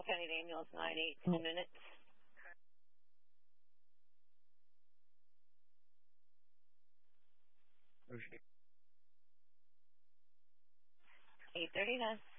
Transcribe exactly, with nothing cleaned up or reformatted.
County Daniels, nine eight, ten minutes. eight thirty-nine.